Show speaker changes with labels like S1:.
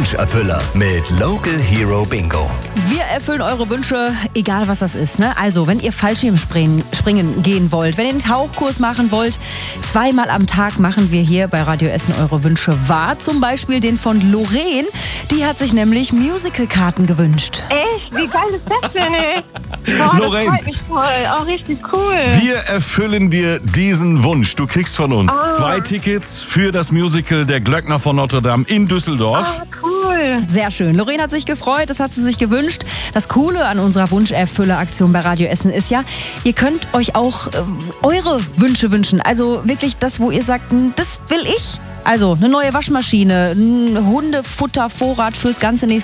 S1: Wunscherfüller mit Local Hero Bingo.
S2: Wir erfüllen eure Wünsche, egal was das ist. Ne? Also, wenn ihr Fallschirmspringen gehen wollt, wenn ihr einen Tauchkurs machen wollt, 2-mal am Tag machen wir hier bei Radio Essen eure Wünsche wahr. Zum Beispiel den von Lorraine. Die hat sich nämlich Musicalkarten gewünscht.
S3: Echt? Wie geil ist das denn, ey? Boah,
S4: Lorraine.
S3: das freut mich voll. Auch richtig cool.
S4: Wir erfüllen dir diesen Wunsch. Du kriegst von uns 2 Tickets für das Musical Der Glöckner von Notre Dame in Düsseldorf.
S3: Cool.
S2: Sehr schön. Lorraine hat sich gefreut, das hat sie sich gewünscht. Das Coole an unserer Wunscherfüller-Aktion bei Radio Essen ist ja, ihr könnt euch auch eure Wünsche wünschen. Also wirklich das, wo ihr sagt, das will ich. Also eine neue Waschmaschine, ein Hundefuttervorrat fürs ganze nächste